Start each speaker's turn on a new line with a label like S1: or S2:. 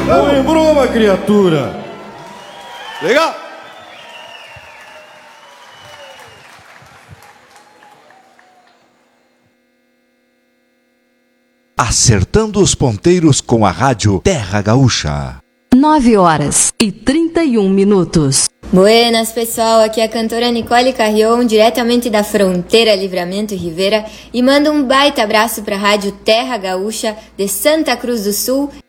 S1: Não embroma, criatura. Legal.
S2: Acertando os ponteiros com a rádio Terra Gaúcha.
S3: 9h31.
S4: Buenas, pessoal, aqui é a cantora Nicole Carrion, diretamente da fronteira Livramento e Rivera, e mando um baita abraço para a rádio Terra Gaúcha de Santa Cruz do Sul